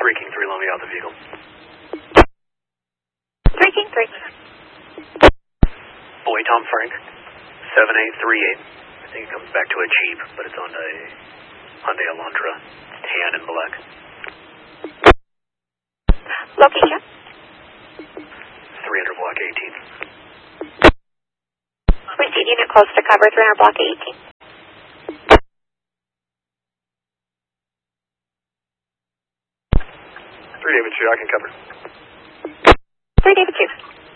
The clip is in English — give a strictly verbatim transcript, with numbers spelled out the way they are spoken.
three King three, let me out the vehicle. three King three. Boy Tom Frank, seven eight three eight. I think it comes back to a Jeep, but it's on a Hyundai Elantra, tan and black. Location? three hundred block eighteen. Receive unit close to cover, three hundred block eighteen. three David two, I can cover. three David two.